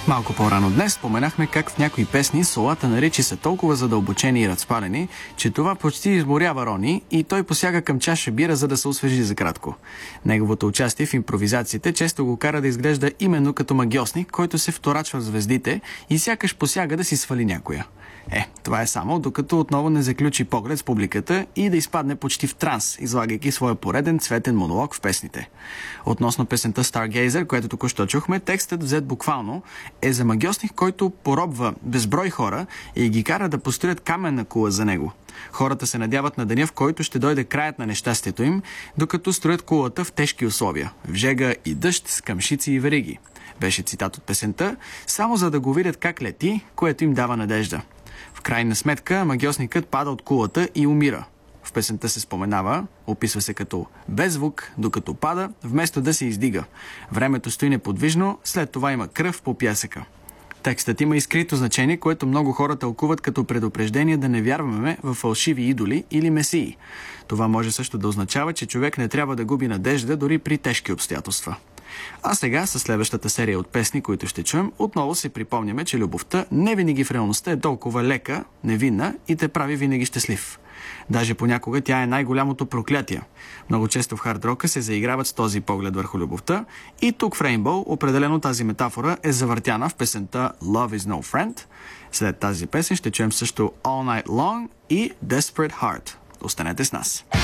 Малко по-рано днес споменахме как в някои песни солата на Ричи са толкова задълбочени и разпалени, че това почти изморява Рони и той посяга към чаша бира, за да се освежи за кратко. Неговото участие в импровизациите често го кара да изглежда именно като магьосник, който се вторачва в звездите и сякаш посяга да си свали някоя. Това е само докато отново не заключи поглед с публиката и да изпадне почти в транс, излагайки своя пореден цветен монолог в песните. Относно песента Stargazer, която току-що чухме, текстът, взет буквално, е за магьосник, който поробва безброй хора и ги кара да построят каменна кула за него. Хората се надяват на деня, в който ще дойде краят на нещастието им, докато строят кулата в тежки условия, в жега и дъжд, с камшици и вериги. Беше цитат от песента, само за да го видят как лети, което им дава надежда. В крайна сметка, магьосникът пада от кулата и умира. В песента се споменава, описва се като без звук, докато пада, вместо да се издига. Времето стои неподвижно, след това има кръв по пясъка. Текстът има и скрито значение, което много хора тълкуват като предупреждение да не вярваме в фалшиви идоли или месии. Това може също да означава, че човек не трябва да губи надежда дори при тежки обстоятелства. А сега, със следващата серия от песни, които ще чуем, отново си припомняме, че любовта не винаги в реалността е толкова лека, невинна и те прави винаги щастлив. Даже понякога тя е най-голямото проклятие. Много често в хард-рока се заиграват с този поглед върху любовта и тук в Rainbow определено тази метафора е завъртяна в песента Love is no friend. След тази песен ще чуем също All Night Long и Desperate Heart. Останете с нас!